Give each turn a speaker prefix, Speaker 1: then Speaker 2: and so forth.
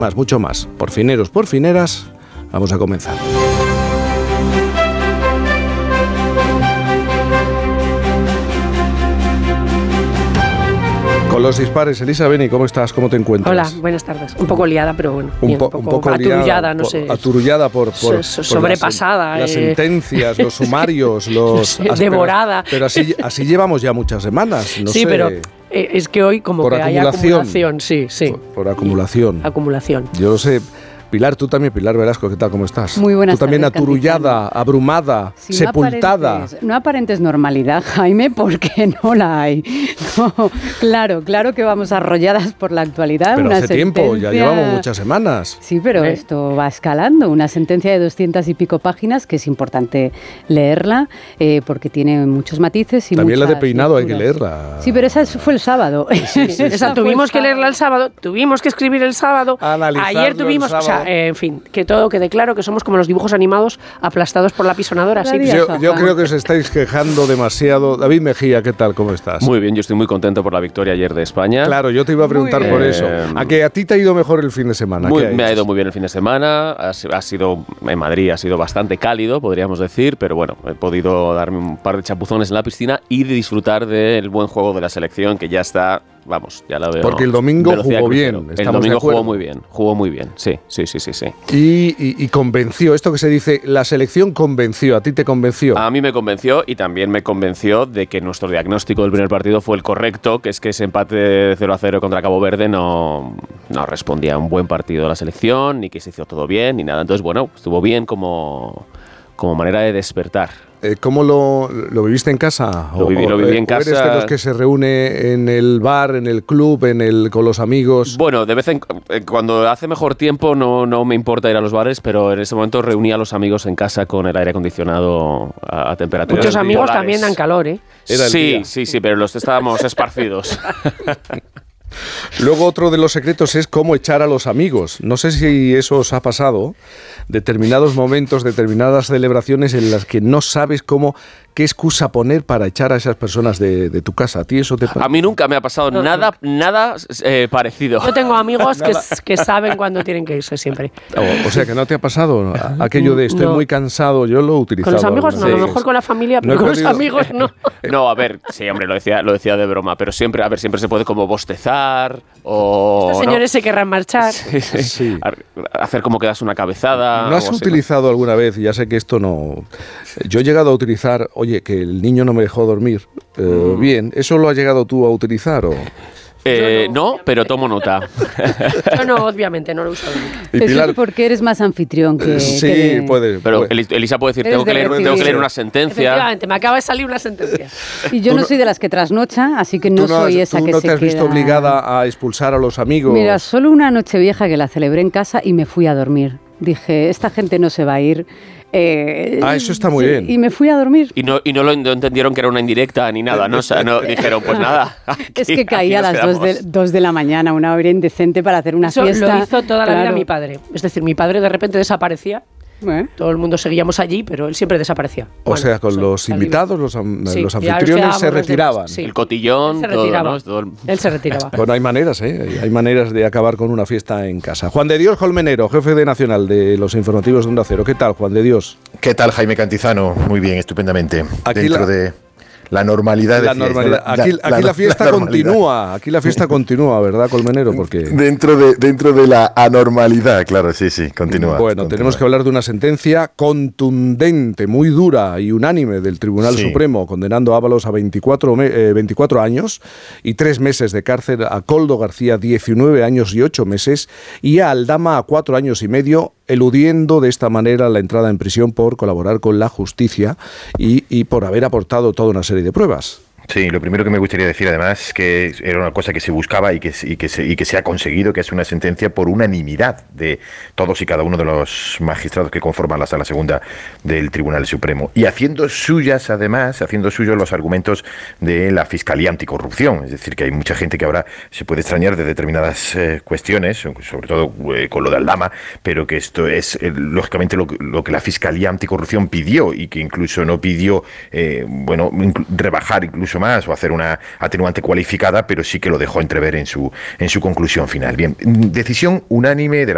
Speaker 1: mucho más. Por fineros, por fineras, vamos a comenzar. Con los dispares, Elisa Beni, ¿cómo estás? ¿Cómo te encuentras?
Speaker 2: Hola, buenas tardes. Un poco liada, pero bueno.
Speaker 1: Un poco
Speaker 2: aturullada, no sé.
Speaker 1: Aturullada por
Speaker 2: sobrepasada.
Speaker 1: Las sentencias, los sumarios, devorada. Pero así llevamos ya muchas semanas. No sé.
Speaker 2: Pero es que hoy como que hay acumulación. Sí.
Speaker 1: Por acumulación.
Speaker 2: Acumulación.
Speaker 1: Yo lo sé. Pilar, tú también, Pilar Velasco, ¿qué tal? ¿Cómo estás?
Speaker 3: Muy buenas tardes.
Speaker 1: Tú también aturullada, abrumada, sí, sepultada.
Speaker 3: No aparentes normalidad, Jaime, porque no la hay. No, claro que vamos arrolladas por la actualidad.
Speaker 1: Pero hace tiempo, ya llevamos muchas semanas.
Speaker 3: Sí, pero esto va escalando. Una sentencia de 200 y pico páginas, que es importante leerla, porque tiene muchos matices y
Speaker 1: también
Speaker 3: muchas
Speaker 1: la de peinado
Speaker 3: lecturas.
Speaker 1: Hay que leerla.
Speaker 3: Sí, pero esa fue el sábado.
Speaker 2: Sí. Esa tuvimos que leerla el sábado, tuvimos que escribir el sábado. Ayer tuvimos... en fin, que todo quede claro que somos como los dibujos animados aplastados por la pisonadora. ¿Sí?
Speaker 1: Yo creo que os estáis quejando demasiado. David Mejía, ¿qué tal? ¿Cómo estás?
Speaker 4: Muy bien, yo estoy muy contento por la victoria ayer de España.
Speaker 1: Claro, yo te iba a preguntar por eso. ¿A que a ti te ha ido mejor el fin de semana?
Speaker 4: Me ha ido muy bien el fin de semana. Ha sido en Madrid, ha sido bastante cálido, podríamos decir, pero bueno, he podido darme un par de chapuzones en la piscina y de disfrutar del buen juego de la selección, que ya está... Vamos, ya la veo.
Speaker 1: Porque el domingo jugó bien.
Speaker 4: El domingo jugó muy bien. Sí.
Speaker 1: Y convenció, esto que se dice, la selección convenció, ¿a ti te convenció?
Speaker 4: A mí me convenció y también me convenció de que nuestro diagnóstico del primer partido fue el correcto, que es que ese empate de 0-0 contra Cabo Verde no respondía a un buen partido de la selección, ni que se hizo todo bien, ni nada. Entonces, bueno, estuvo bien como manera de despertar.
Speaker 1: ¿Cómo lo viviste en casa?
Speaker 4: Lo viví en casa.
Speaker 1: ¿Eres de los que se reúne en el bar, en el club, con los amigos?
Speaker 4: Bueno, de vez en cuando hace mejor tiempo no me importa ir a los bares, pero en ese momento reuní a los amigos en casa con el aire acondicionado a temperaturas.
Speaker 2: Muchos amigos polares. También dan calor, ¿eh?
Speaker 4: Sí, pero los estábamos esparcidos.
Speaker 1: Luego otro de los secretos es cómo echar a los amigos. No sé si eso os ha pasado, determinados momentos, determinadas celebraciones en las que no sabes qué excusa poner para echar a esas personas de tu casa. ¿A ti eso te pasa?
Speaker 4: A mí nunca me ha pasado nada parecido.
Speaker 2: Yo tengo amigos que saben cuándo tienen que irse siempre.
Speaker 1: O sea, que no te ha pasado aquello de estoy muy cansado. Yo lo he utilizado.
Speaker 2: Con los amigos no, a lo mejor con la familia, pero con los amigos no.
Speaker 4: No, a ver, sí, hombre, lo decía de broma, pero siempre se puede como bostezar o...
Speaker 2: Estos señores se querrán marchar.
Speaker 4: Sí. Hacer como que das una cabezada.
Speaker 1: ¿No has utilizado alguna vez, ya sé que esto no... Yo he llegado a utilizar, oye, que el niño no me dejó dormir bien, ¿eso lo has llegado tú a utilizar o...?
Speaker 4: No, pero tomo nota.
Speaker 2: Yo no, obviamente, no lo he usado nunca.
Speaker 3: Eso es porque eres más anfitrión que...
Speaker 1: Sí, puede.
Speaker 4: Pero Elisa puede decir, tengo que leer una sentencia.
Speaker 2: Efectivamente, me acaba de salir una sentencia.
Speaker 3: Y yo no soy de las que trasnocha, así que no soy esa que se queda...
Speaker 1: ¿Tú no te has visto obligada a expulsar a los amigos?
Speaker 3: Mira, solo una Nochevieja que la celebré en casa y me fui a dormir. Dije, esta gente no se va a ir...
Speaker 1: eso está muy bien.
Speaker 3: Y me fui a dormir.
Speaker 4: Y no entendieron que era una indirecta ni nada, ¿no? O sea, no dijeron, pues nada.
Speaker 3: Es que caía a las 2 de la mañana, una hora indecente para hacer una fiesta.
Speaker 2: Lo hizo toda la vida mi padre. Es decir, mi padre de repente desaparecía. Todo el mundo seguíamos allí, pero él siempre desaparecía.
Speaker 1: O sea, con los invitados, los anfitriones se retiraban.
Speaker 4: El cotillón,
Speaker 2: Él se retiraba.
Speaker 1: Bueno, hay maneras, hay maneras de acabar con una fiesta en casa. Juan de Dios Colmenero, jefe de Nacional de los informativos de Onda Cero. ¿Qué tal, Juan de Dios?
Speaker 5: ¿Qué tal, Jaime Cantizano? Muy bien, estupendamente. Dentro de la normalidad.
Speaker 1: Aquí la fiesta continúa. Aquí la fiesta continúa, ¿verdad, Colmenero? Porque
Speaker 5: dentro de la anormalidad, claro, sí, continúa.
Speaker 1: Bueno, tenemos que hablar de una sentencia contundente, muy dura y unánime del Tribunal Supremo, condenando a Ábalos a 24 años y 3 meses de cárcel, a Koldo García 19 años y 8 meses y a Aldama a 4 años y medio, eludiendo de esta manera la entrada en prisión por colaborar con la justicia y por haber aportado toda una serie de pruebas.
Speaker 5: Sí, lo primero que me gustaría decir además es que era una cosa que se buscaba y que se ha conseguido, que es una sentencia por unanimidad de todos y cada uno de los magistrados que conforman la Sala Segunda del Tribunal Supremo, y haciendo suyos los argumentos de la Fiscalía Anticorrupción. Es decir, que hay mucha gente que ahora se puede extrañar de determinadas cuestiones, sobre todo con lo de Aldama, pero que esto es lógicamente lo que la Fiscalía Anticorrupción pidió, y que incluso no pidió rebajar incluso más o hacer una atenuante cualificada, pero sí que lo dejó entrever en su conclusión final. Bien, decisión unánime de la